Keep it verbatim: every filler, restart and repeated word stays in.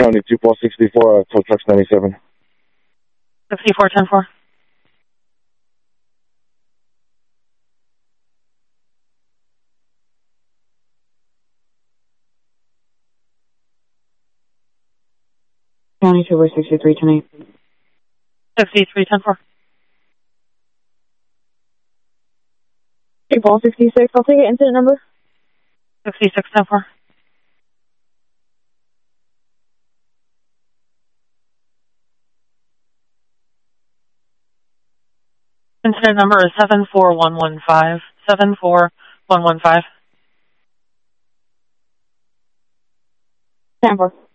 County, two Paul sixty-four, uh, tow trucks ninety-seven. sixty-four ten four. County Trooper sixty-three ten eight. sixty-three ten four. Hey, Paul sixty-six, I'll take an incident number. sixty-six ten four. Incident number is seven four one one five. seven four one one five. ten four.